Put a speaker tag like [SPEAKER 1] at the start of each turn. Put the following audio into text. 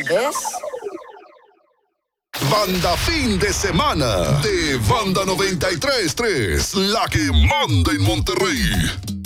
[SPEAKER 1] ¿ves?
[SPEAKER 2] Banda fin de semana de Banda 93.3, la que manda en Monterrey.